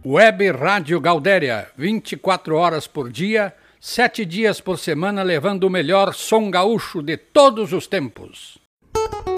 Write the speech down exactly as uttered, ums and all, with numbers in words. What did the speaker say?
Web Rádio Galdéria, vinte e quatro horas por dia, sete dias por semana, levando o melhor som gaúcho de todos os tempos.